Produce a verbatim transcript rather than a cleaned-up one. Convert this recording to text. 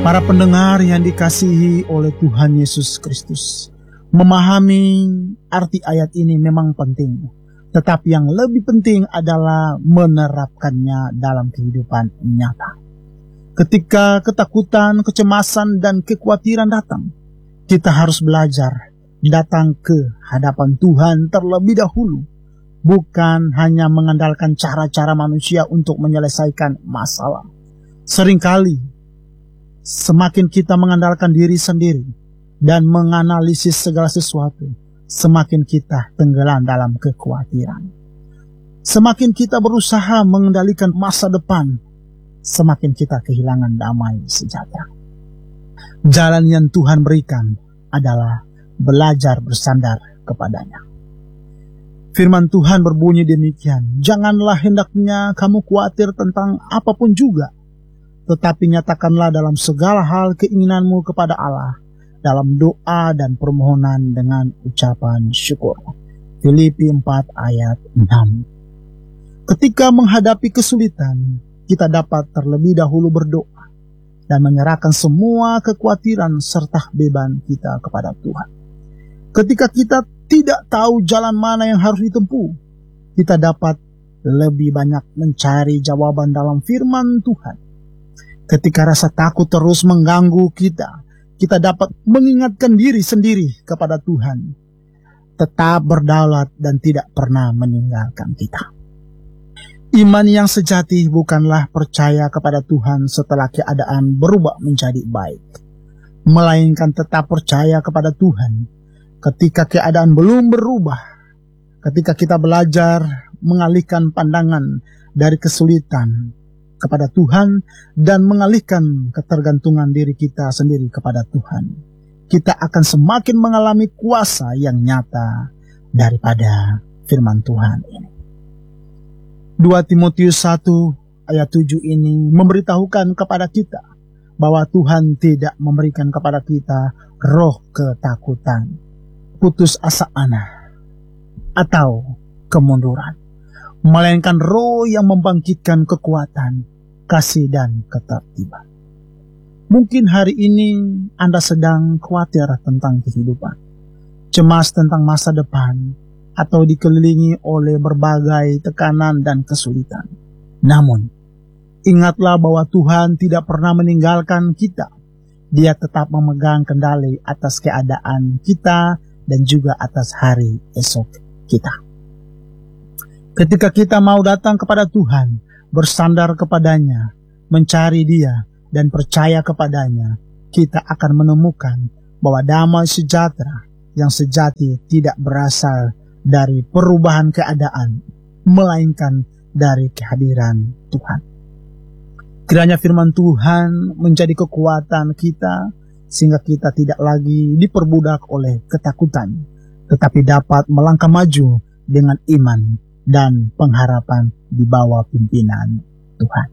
Para pendengar yang dikasihi oleh Tuhan Yesus Kristus, memahami arti ayat ini memang penting, tetapi yang lebih penting adalah menerapkannya dalam kehidupan nyata. Ketika ketakutan, kecemasan, dan kekhawatiran datang, kita harus belajar datang ke hadapan Tuhan terlebih dahulu, bukan hanya mengandalkan cara-cara manusia untuk menyelesaikan masalah. Seringkali semakin kita mengandalkan diri sendiri dan menganalisis segala sesuatu, semakin kita tenggelam dalam kekhawatiran. Semakin kita berusaha mengendalikan masa depan, semakin kita kehilangan damai sejahtera. Jalan yang Tuhan berikan adalah belajar bersandar kepadanya. Firman Tuhan berbunyi demikian, "Janganlah hendaknya kamu khawatir tentang apapun juga, tetapi nyatakanlah dalam segala hal keinginanmu kepada Allah, dalam doa dan permohonan dengan ucapan syukur." Filipi empat ayat enam. Ketika menghadapi kesulitan, kita dapat terlebih dahulu berdoa dan menyerahkan semua kekhawatiran serta beban kita kepada Tuhan. Ketika kita tidak tahu jalan mana yang harus ditempuh, kita dapat lebih banyak mencari jawaban dalam firman Tuhan. Ketika rasa takut terus mengganggu kita, kita dapat mengingatkan diri sendiri kepada Tuhan, tetap berdaulat dan tidak pernah meninggalkan kita. Iman yang sejati bukanlah percaya kepada Tuhan setelah keadaan berubah menjadi baik, melainkan tetap percaya kepada Tuhan ketika keadaan belum berubah. Ketika kita belajar mengalihkan pandangan dari kesulitan kepada Tuhan dan mengalihkan ketergantungan diri kita sendiri kepada Tuhan, kita akan semakin mengalami kuasa yang nyata daripada firman Tuhan ini. dua Timotius satu ayat tujuh ini memberitahukan kepada kita bahwa Tuhan tidak memberikan kepada kita roh ketakutan, putus asa atau kemunduran, melainkan roh yang membangkitkan kekuatan, kasih dan ketertiban. Mungkin hari ini Anda sedang khawatir tentang kehidupan, cemas tentang masa depan, atau dikelilingi oleh berbagai tekanan dan kesulitan. Namun, ingatlah bahwa Tuhan tidak pernah meninggalkan kita. Dia tetap memegang kendali atas keadaan kita dan juga atas hari esok kita. Ketika kita mau datang kepada Tuhan, bersandar kepadanya, mencari Dia, dan percaya kepadanya, kita akan menemukan bahwa damai sejahtera yang sejati tidak berasal dari perubahan keadaan, melainkan dari kehadiran Tuhan. Kiranya firman Tuhan menjadi kekuatan kita, sehingga kita tidak lagi diperbudak oleh ketakutan, tetapi dapat melangkah maju dengan iman dan pengharapan di bawah pimpinan Tuhan.